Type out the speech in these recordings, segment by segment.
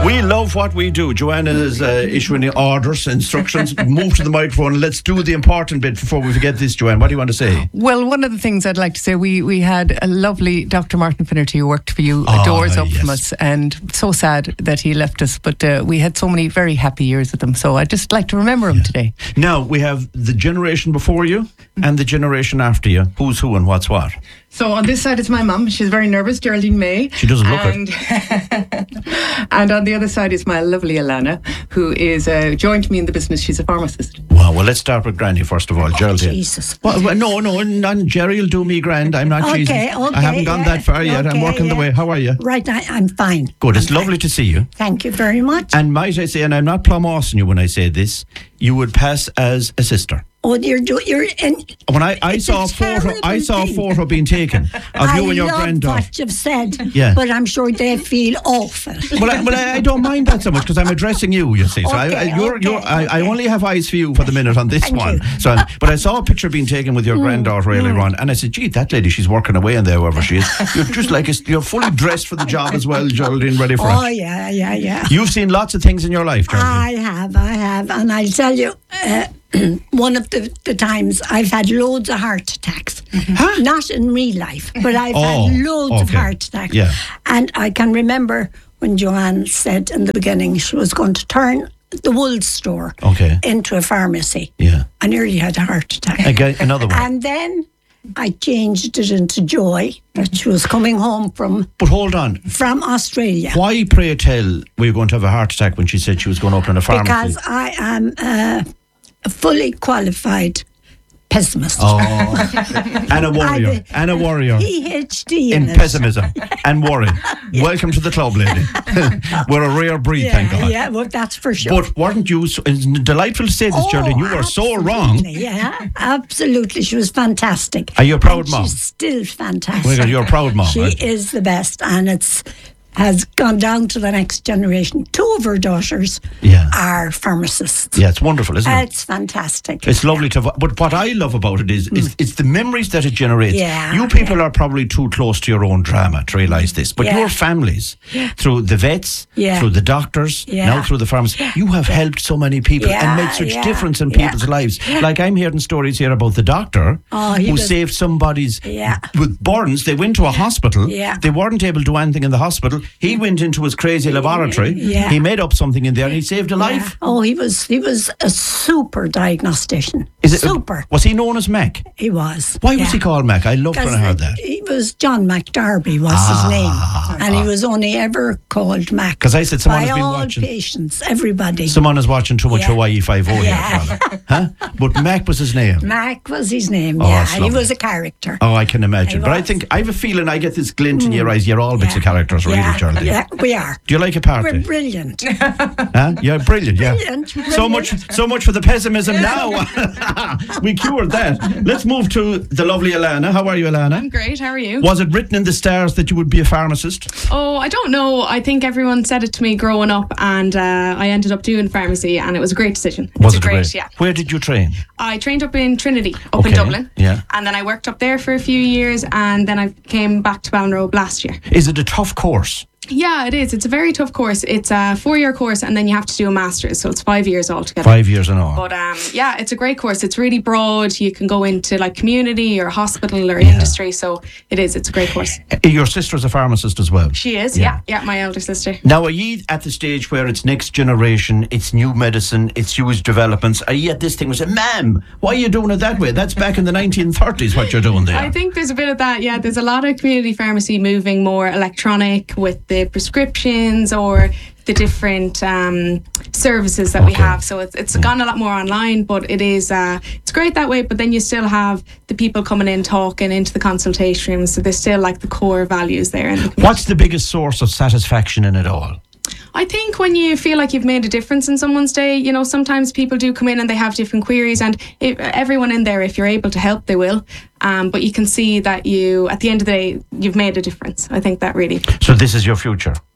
We love what we do. Joanna is issuing orders, instructions. Move to the microphone. Let's do the important bit before we forget this, Joanne. What do you want to say? Well, one of the things I'd like to say, we had a lovely Dr. Martin Finnerty who worked for you, doors up from us, and so sad that he left us. But we had so many very happy years with him. So I'd just like to remember him today. Now, we have the generation before you and the generation after you. Who's who and what's what? So on this side is my mum. She's very nervous, Geraldine May. She doesn't look it. And on the other side is my lovely Alana, who is joined me in the business. She's a pharmacist. Well, let's start with Granny first of all. Geraldine. Jesus. Well, no, Jerry will do me grand. I'm not Jesus. Okay, I haven't gone that far yet. I'm working the way. How are you? Right, I'm fine. Good. It's lovely to see you. Thank you very much. And might I say, and I'm not plum-mossing you when I say this, you would pass as a sister. Oh, you're in. When I saw a photo being taken of you and your granddaughter. I love what you've said, yeah. But I'm sure they feel awful. Well, I don't mind that so much because I'm addressing you. You see, so I only have eyes for you for the minute on this one. So, but I saw a picture being taken with your granddaughter earlier on, and I said, "Gee, that lady, she's working away in there, whoever she is. You're just like you're fully dressed for the job as well, Geraldine, ready for it." Oh yeah. You've seen lots of things in your life, Geraldine. I have, and I'll tell you. One of the times I've had loads of heart attacks. Huh? Not in real life, but I've had loads of heart attacks. Yeah. And I can remember when Joanne said in the beginning she was going to turn the wool store into a pharmacy. Yeah. I nearly had a heart attack. Okay, another one. And then I changed it into joy that she was coming home from. But hold on. From Australia. Why, pray tell, were you going to have a heart attack when she said she was going to open a pharmacy? Because I am a fully qualified pessimist. Oh, and a warrior. PhD in pessimism and worry. Yeah. Welcome to the club, lady. We're a rare breed, thank God. Yeah, well, that's for sure. But weren't you? It's delightful to say this, Geraldine. You were so wrong. Yeah, absolutely. She was fantastic. Are you a proud mom? She's still fantastic. Well, you're a proud mom. She is the best, and has gone down to the next generation. 2 of her daughters are pharmacists. Yeah, it's wonderful, isn't it? It's fantastic. It's lovely to. But what I love about it is it's the memories that it generates. Yeah, you people are probably too close to your own drama to realise this. But your families, through the vets, through the doctors, now through the pharmacy, you have helped so many people and made such difference in people's lives. Like I'm hearing stories here about the doctor who saved somebody's with burns. They went to a hospital. They weren't able to do anything in the hospital. He went into his crazy laboratory. He made up something in there and he saved a life. Oh, he was a super diagnostician. Super. Was he known as Mac? He was. Why was he called Mac? I loved when I heard that. He was John McDarby was his name. And he was only ever called Mac. Because I said someone has been watching. Patients, everybody. Someone is watching too much Hawaii 5-0 here. Huh? But Mac was his name. Mac was his name, He was a character. Oh, I can imagine. But I have a feeling I get this glint in your eyes. You're all bits of characters, really, Geraldine. Yeah, we are. Do you like a party? We're brilliant. Huh? Yeah, brilliant. So much for the pessimism now. We cured that. Let's move to the lovely Alana. How are you, Alana? I'm great. How are you? Was it written in the stars that you would be a pharmacist? Oh, I don't know. I think everyone said it to me growing up, and I ended up doing pharmacy, and it was a great decision. Was it great? Yeah. Where did you train? I trained up in Trinity, up in Dublin. Yeah. And then I worked up there for a few years, and then I came back to Ballinrobe last year. Is it a tough course? Yeah, it is. It's a very tough course. It's a 4-year course, and then you have to do a master's, so it's 5 years altogether. 5 years and all. But it's a great course. It's really broad. You can go into like community or hospital or industry, so it is. It's a great course. Your sister's a pharmacist as well. She is. Yeah, my elder sister. Now, are you at the stage where it's next generation, it's new medicine, it's huge developments? Are you at this thing where you say, "Ma'am, why are you doing it that way? That's back in the 1930s. What you're doing there." I think there's a bit of that. Yeah, there's a lot of community pharmacy moving more electronic with the prescriptions or the different services that we have. So it's gone a lot more online, but it is it's great that way. But then you still have the people coming in talking into the consultation rooms, so there's still like the core values there. In the What's the biggest source of satisfaction in it all? I think when you feel like you've made a difference in someone's day, sometimes people do come in and they have different queries, and everyone in there, if you're able to help, they will. But you can see that at the end of the day, you've made a difference. I think that really. So this is your future?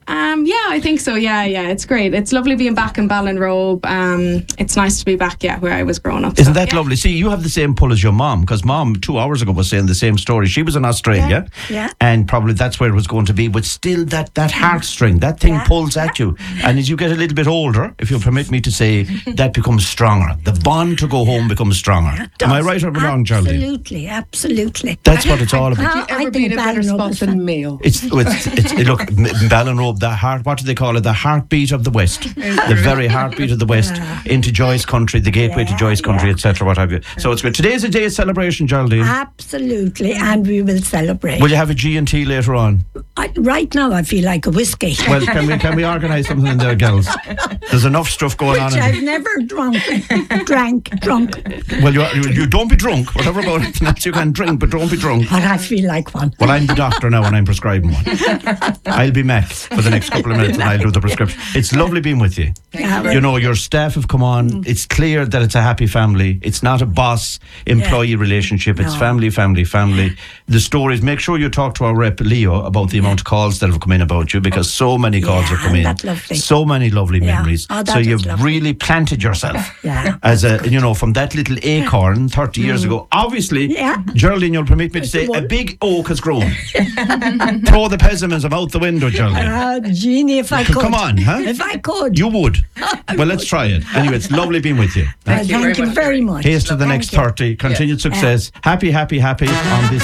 Yeah, I think so. Yeah, it's great. It's lovely being back in Ballinrobe. It's nice to be back, where I was growing up. Isn't that lovely? See, you have the same pull as your mom, because Mom 2 hours ago was saying the same story. She was in Australia, and probably that's where it was going to be, but still that heartstring, that thing pulls at you. And as you get a little bit older, if you'll permit me to say, that becomes stronger. The bond to go home becomes stronger. Am I right or wrong, Geraldine? Absolutely. That's what it's all about. Have you ever been in a better spot than Mayo? It's look, Ballinrobe, the heart. What do they call it? The heartbeat of the West. The very heartbeat of the West into Joyce Country, the gateway to Joyce Country, etc. What have you? So it's good. Today's a day of celebration, Geraldine. Absolutely, and we will celebrate. Will you have a G&T later on? Right now, I feel like a whiskey. Well, can we organise something in there, girls? There's enough stuff going on. Which I've never drank. Well, you don't be drunk. Whatever about it, you can drink, but don't be drunk. But I feel like one. Well, I'm the doctor now, and I'm prescribing one. I'll be Mac for the next couple of minutes, and I'll do the prescription. It's lovely being with you. You know, your staff have come on. It's clear that it's a happy family. It's not a boss-employee relationship. It's family. The stories, make sure you talk to our rep, Leo, about the amount of calls that have come in about you, because so many calls have come in. That's lovely. So many lovely memories. So you've really planted yourself as from that little acorn 30 years ago. Obviously, Geraldine, you'll permit me to say, a big oak has grown. Throw the pessimism out the window, Geraldine. Jeannie, if I could. Come on, huh? If I could. You would. Well, let's try it. Anyway, it's lovely being with you. Thank you very much. Here's to the next 30. Continued success. Happy on this